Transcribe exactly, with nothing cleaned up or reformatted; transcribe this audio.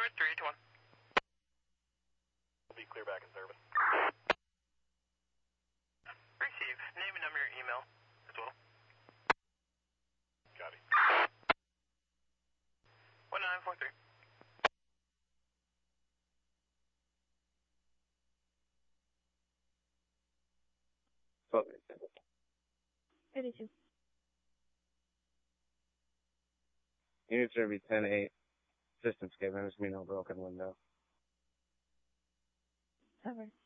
three eight one. We'll be clear back in service. Receive. Name and number, your email as well. Copy. one nine four three. eighty-two. Unit Derby ten eight. Systems given. There's me no broken window. Over.